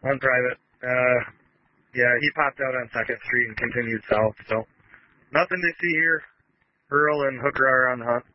On private. Yeah, he popped out on 2nd Street and continued south, so nothing to see here. Earl and Hooker are on the hunt.